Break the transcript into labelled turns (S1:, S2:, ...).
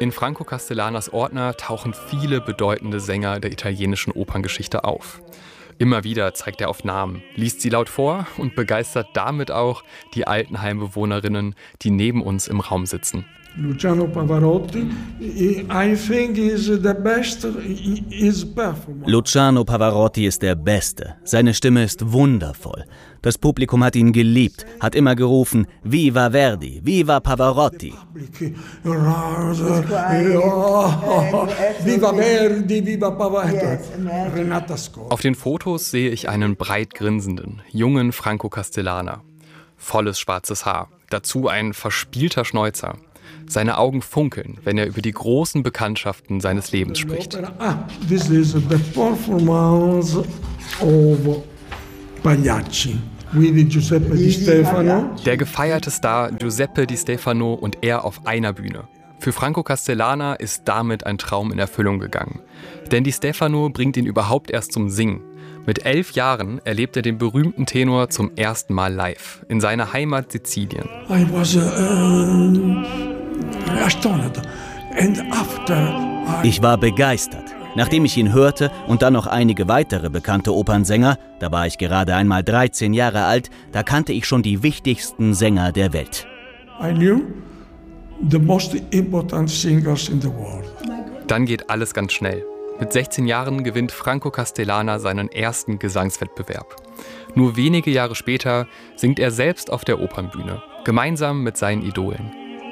S1: In Franco Castellanas Ordner tauchen viele bedeutende Sänger der italienischen Operngeschichte auf. Immer wieder zeigt er auf Namen, liest sie laut vor und begeistert damit auch die Altenheimbewohnerinnen, die neben uns im Raum sitzen.
S2: Luciano Pavarotti, I think is the best, is performance.
S3: Luciano Pavarotti ist der Beste. Seine Stimme ist wundervoll. Das Publikum hat ihn geliebt, hat immer gerufen, Viva Verdi, Viva Pavarotti.
S2: Viva Verdi, Viva Pavarotti. Renata Scott.
S1: Auf den Fotos sehe ich einen breit grinsenden, jungen Franco Castellana. Volles schwarzes Haar, dazu ein verspielter Schnäuzer. Seine Augen funkeln, wenn er über die großen Bekanntschaften seines Lebens spricht.
S2: This is the performance of Pagliacci with Giuseppe Di Stefano.
S1: Der gefeierte Star Giuseppe Di Stefano und er auf einer Bühne. Für Franco Castellana ist damit ein Traum in Erfüllung gegangen. Denn Di Stefano bringt ihn überhaupt erst zum Singen. Mit 11 Jahren erlebt er den berühmten Tenor zum ersten Mal live in seiner Heimat Sizilien.
S2: I was astonished. And after
S3: Ich war begeistert. Nachdem ich ihn hörte und dann noch einige weitere bekannte Opernsänger, da war ich gerade einmal 13 Jahre alt, da kannte ich schon die wichtigsten Sänger der Welt.
S2: I knew the most important singers in the world.
S1: Dann geht alles ganz schnell. Mit 16 Jahren gewinnt Franco Castellana seinen ersten Gesangswettbewerb. Nur wenige Jahre später singt er selbst auf der Opernbühne, gemeinsam mit seinen Idolen.